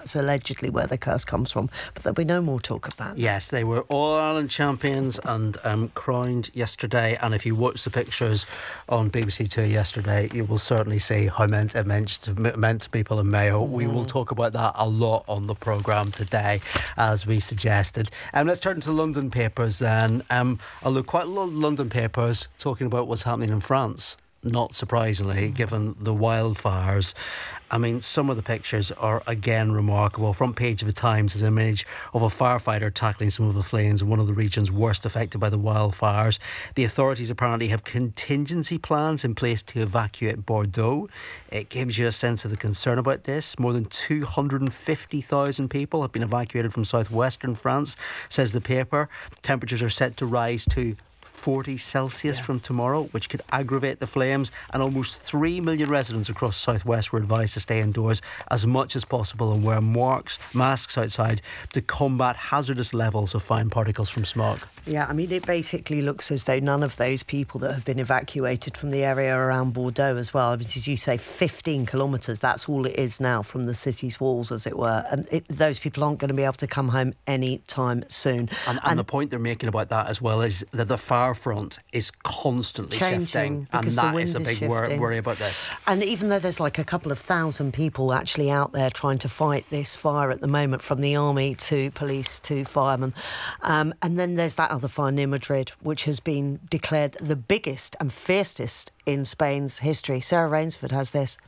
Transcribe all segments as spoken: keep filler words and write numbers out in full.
That's allegedly where the curse comes from. But there'll be no more talk of that. Yes, they were All-Ireland champions and um, crowned yesterday. And if you watch the pictures on B B C Two yesterday, you will certainly see how meant it meant to, meant to people in Mayo. Mm. We will talk about that a lot on the programme today, as we suggested. Um, let's turn to London papers then. Um, although quite a lot of London papers talking about what's happening in France. Not surprisingly, given the wildfires. I mean, some of the pictures are again remarkable. Front page of the Times is an image of a firefighter tackling some of the flames in one of the regions worst affected by the wildfires. The authorities apparently have contingency plans in place to evacuate Bordeaux. It gives you a sense of the concern about this. More than two hundred fifty thousand people have been evacuated from southwestern France, says the paper. Temperatures are set to rise to forty Celsius yeah. from tomorrow, which could aggravate the flames, and almost three million residents across the southwest were advised to stay indoors as much as possible and wear marks, masks outside to combat hazardous levels of fine particles from smog. Yeah, I mean, it basically looks as though none of those people that have been evacuated from the area around Bordeaux as well, I mean, as you say, fifteen kilometres, that's all it is now from the city's walls, as it were, and it, those people aren't going to be able to come home any time soon. And, and, and the point they're making about that as well is that the fire front is constantly shifting, and that is a big wor- worry about this. And even though there's like a couple of thousand people actually out there trying to fight this fire at the moment, from the army to police to firemen, um, and then there's that other fire near Madrid, which has been declared the biggest and fiercest in Spain's history. Sarah Rainsford has this.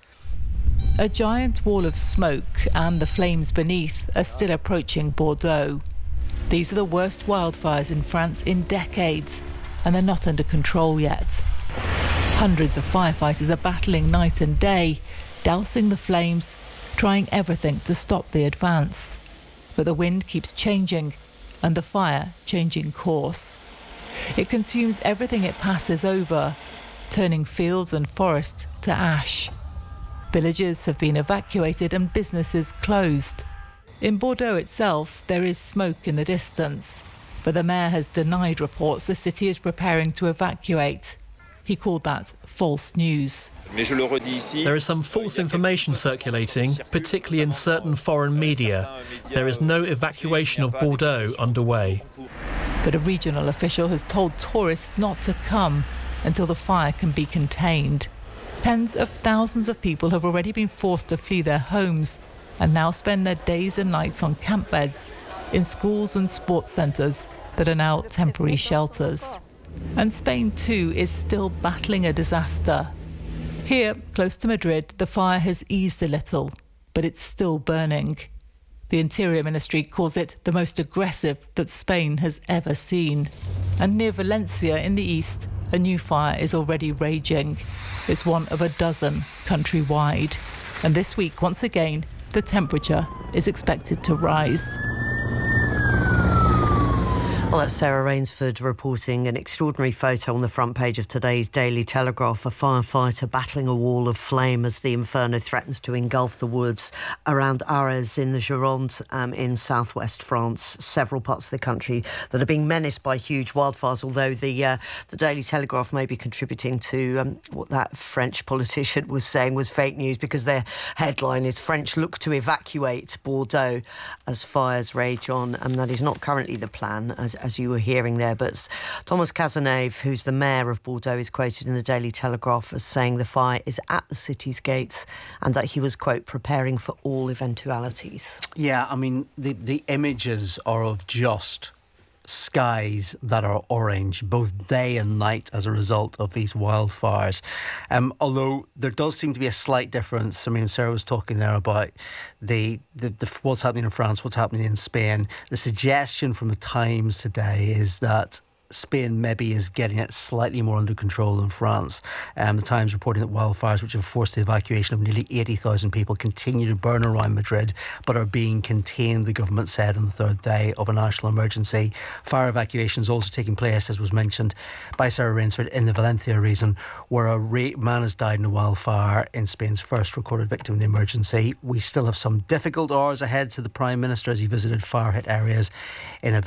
A giant wall of smoke and the flames beneath are still approaching Bordeaux. These are the worst wildfires in France in decades, and they're not under control yet. Hundreds of firefighters are battling night and day, dousing the flames, trying everything to stop the advance. But the wind keeps changing, and the fire changing course. It consumes everything it passes over, turning fields and forest to ash. Villages have been evacuated and businesses closed. In Bordeaux itself, there is smoke in the distance, but the mayor has denied reports the city is preparing to evacuate. He called that false news. There is some false information circulating, particularly in certain foreign media. There is no evacuation of Bordeaux underway. But a regional official has told tourists not to come until the fire can be contained. Tens of thousands of people have already been forced to flee their homes and now spend their days and nights on camp beds, in schools and sports centres that are now temporary shelters. And Spain too is still battling a disaster. Here, close to Madrid, the fire has eased a little, but it's still burning. The Interior Ministry calls it the most aggressive that Spain has ever seen. And near Valencia in the east, a new fire is already raging. It's one of a dozen countrywide. And this week, once again, the temperature is expected to rise. Well, that's Sarah Rainsford reporting an extraordinary photo on the front page of today's Daily Telegraph. A firefighter battling a wall of flame as the inferno threatens to engulf the woods around Arez in the Gironde um, in southwest France. Several parts of the country that are being menaced by huge wildfires, although the uh, the Daily Telegraph may be contributing to um, what that French politician was saying was fake news, because their headline is "French look to evacuate Bordeaux as fires rage on," and that is not currently the plan, as as you were hearing there. But Thomas Cazenave, who's the mayor of Bordeaux, is quoted in the Daily Telegraph as saying the fire is at the city's gates and that he was, quote, preparing for all eventualities. Yeah, I mean, the, the images are of just skies that are orange, both day and night, as a result of these wildfires. Um, although there does seem to be a slight difference. I mean, Sarah was talking there about the, the, the what's happening in France, what's happening in Spain. The suggestion from the Times today is that Spain maybe is getting it slightly more under control than France. Um, the Times reporting that wildfires, which have forced the evacuation of nearly eighty thousand people, continue to burn around Madrid, but are being contained, the government said, on the third day of a national emergency. Fire evacuations also taking place, as was mentioned by Sarah Rainsford, in the Valencia region, where a ra- man has died in a wildfire in Spain's first recorded victim of the emergency. We still have some difficult hours ahead, said the Prime Minister as he visited fire-hit areas in a